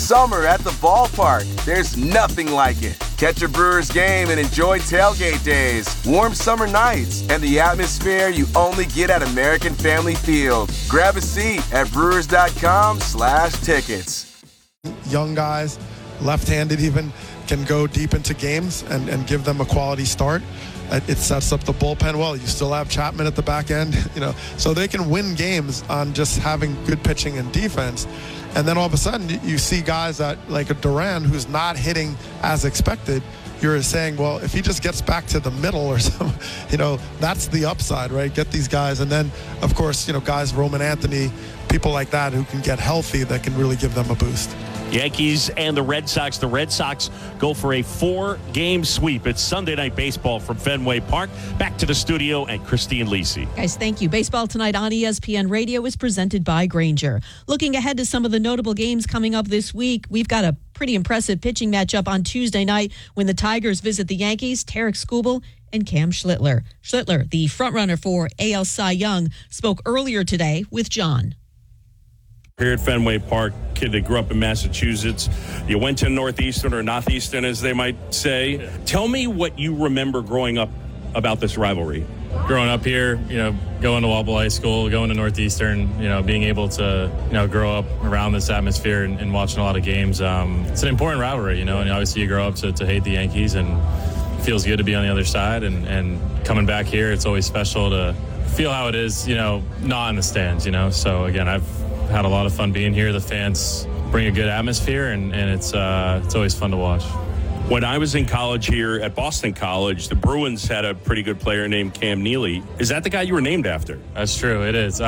summer at the ballpark. There's nothing like it. Catch a Brewers game and enjoy tailgate days, warm summer nights, and the atmosphere you only get at American Family Field. Grab a seat at brewers.com/tickets. Young guys, left-handed even, can go deep into games and give them a quality start. It sets up the bullpen well. You still have Chapman at the back end, so they can win games on just having good pitching and defense. And then all of a sudden, you see guys like a Duran who's not hitting as expected. You're saying, well, if he just gets back to the middle or something, that's the upside, right? Get these guys. And then, of course, guys, Roman Anthony, people like that who can get healthy that can really give them a boost. Yankees and the Red Sox. The Red Sox go for a 4-game sweep. It's Sunday Night Baseball from Fenway Park. Back to the studio and Christine Lisi. Guys, thank you. Baseball Tonight on ESPN Radio is presented by Grainger. Looking ahead to some of the notable games coming up this week, we've got a pretty impressive pitching matchup on Tuesday night when the Tigers visit the Yankees. Tarek Skubal and Cam Schlittler. Schlittler, the frontrunner for AL Cy Young, spoke earlier today with John. Here at Fenway Park, kid that grew up in Massachusetts. You went to Northeastern or Northeastern, as they might say. Yeah. Tell me what you remember growing up about this rivalry. Growing up here, going to Walpole High School, going to Northeastern, being able to, grow up around this atmosphere and watching a lot of games. It's an important rivalry, and obviously you grow up to hate the Yankees, and it feels good to be on the other side. And coming back here, it's always special to feel how it is, not in the stands, So, again, I've had a lot of fun being here. The fans bring a good atmosphere, and it's always fun to watch. When I was in college here at Boston College, the Bruins had a pretty good player named Cam Neely. Is that the guy you were named after? That's true. It is.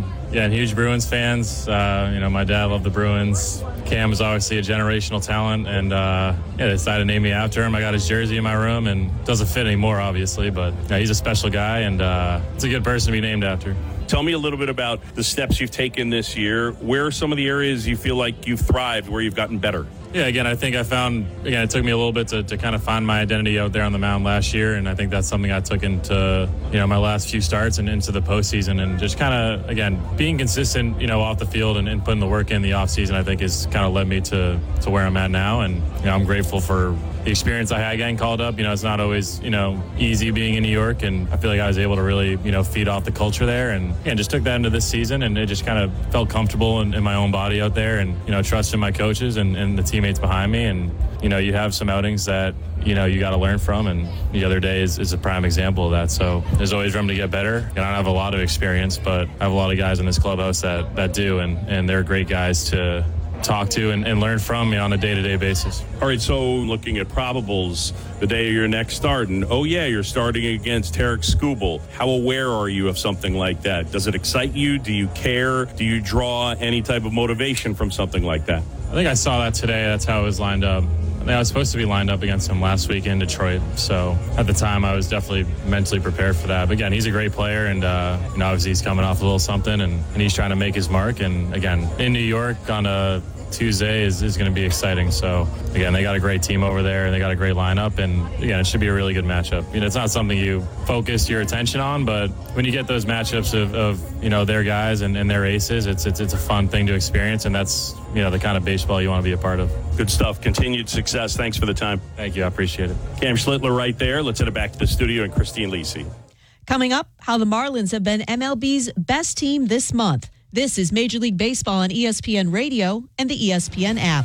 Huge Bruins fans. My dad loved the Bruins. Cam is obviously a generational talent, and they decided to name me after him. I got his jersey in my room, and it doesn't fit anymore, obviously, but he's a special guy, and it's a good person to be named after. Tell me a little bit about the steps you've taken this year. Where are some of the areas you feel like you've thrived, where you've gotten better? Yeah, again, I think it took me a little bit to kind of find my identity out there on the mound last year, and I think that's something I took into, my last few starts and into the postseason, and just kind of, again, being consistent, off the field and putting the work in the offseason, I think has kind of led me to where I'm at now, and, I'm grateful for the experience I had getting called up. It's not always, easy being in New York, and I feel like I was able to really, feed off the culture there, and just took that into this season, and it just kind of felt comfortable in my own body out there, and, trusting my coaches and the teammates behind me, and, you have some outings that, you got to learn from, and the other day is a prime example of that, so there's always room to get better. I don't have a lot of experience, but I have a lot of guys in this clubhouse that do, and they're great guys to talk to and learn from on a day-to-day basis. All right, so looking at probables, the day of your next start, and you're starting against Tarek Skubal. How aware are you of something like that? Does it excite you? Do you care? Do you draw any type of motivation from something like that? I think I saw that today. That's how it was lined up. I think I was supposed to be lined up against him last week in Detroit, so at the time I was definitely mentally prepared for that. But again, he's a great player, and obviously he's coming off a little something, and he's trying to make his mark. And again, in New York on a Tuesday is going to be exciting. So again, they got a great team over there, and they got a great lineup, and again, it should be a really good matchup. It's not something you focus your attention on, but when you get those matchups of their guys and their aces, it's a fun thing to experience, and that's the kind of baseball you want to be a part of. Good stuff. Continued success. Thanks for the time. Thank you. I appreciate it. Cam Schlittler right there. Let's head it back to the studio and Christine Lisi. Coming up, how the Marlins have been MLB's best team this month. This is Major League Baseball on ESPN Radio and the ESPN app.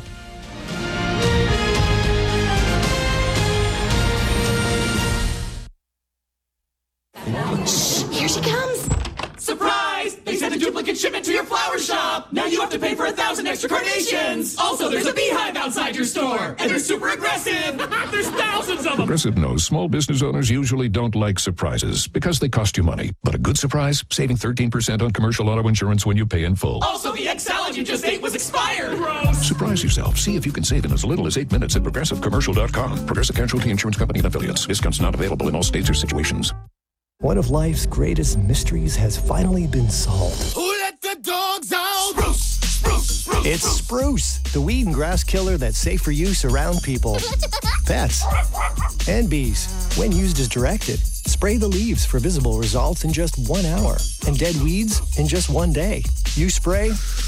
Shh, here she comes. Surprise! They sent a duplicate shipment to your flower shop. Now you have to pay for 1,000 extra carnations. Also, there's a beehive outside your store. And they're super aggressive. There's thousands of them. Progressive knows small business owners usually don't like surprises because they cost you money. But a good surprise, saving 13% on commercial auto insurance when you pay in full. Also, the egg salad you just ate was expired. Gross. Surprise yourself. See if you can save in as little as 8 minutes at progressivecommercial.com. Progressive Casualty Insurance Company and affiliates. Discounts not available in all states or situations. One of life's greatest mysteries has finally been solved. Who let the dogs out? Spruce, spruce, spruce. It's Spruce, the weed and grass killer that's safe for use around people, pets, and bees. When used as directed, spray the leaves for visible results in just 1 hour and dead weeds in just 1 day. You spray,